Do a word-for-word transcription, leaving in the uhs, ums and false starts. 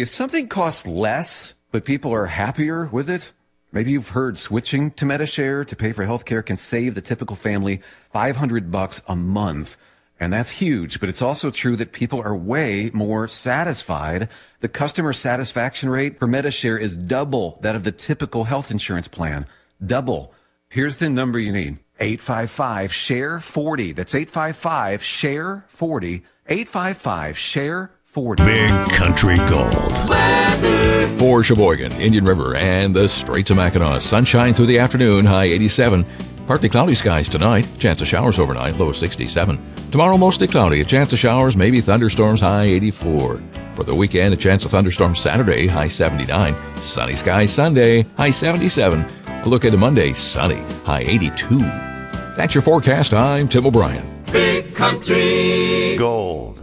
If something costs less, but people are happier with it, maybe you've heard switching to Medi-Share to pay for healthcare can save the typical family five hundred bucks a month. And that's huge, but it's also true that people are way more satisfied. The customer satisfaction rate for Medi-Share is double that of the typical health insurance plan. Double. Here's the number you need. eight five five, S H A R E, forty. That's eight five five, S H A R E, forty. eight five five, S H A R E, forty. Big Country Gold. Weather. For Sheboygan, Indian River, and the Straits of Mackinac. Sunshine through the afternoon, high eighty-seven. Partly cloudy skies tonight. Chance of showers overnight, low sixty-seven. Tomorrow, mostly cloudy. A chance of showers, maybe thunderstorms, high eighty-four. For the weekend, a chance of thunderstorms Saturday, high seventy-nine. Sunny skies Sunday, high seventy-seven. A look at Monday, sunny, high eighty-two. That's your forecast. I'm Tim O'Brien. Big Country Gold.